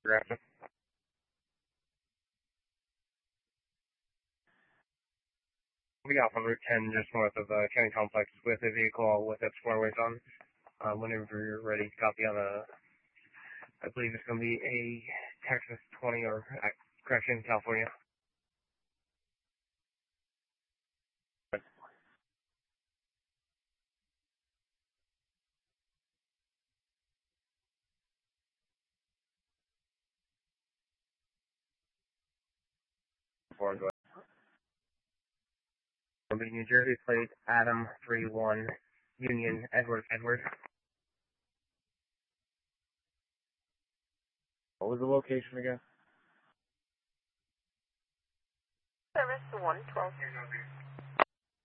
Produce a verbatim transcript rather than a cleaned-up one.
Grafton. We got on Route ten just north of the county complex with a vehicle with its four ways on. Uh, whenever you're ready, copy on a, I believe it's going to be a Texas twenty or, uh, correction, California. Four, go ahead. New Jersey plate, Adam three one, Union, Edward, Edward. What was the location again? Service one twelve.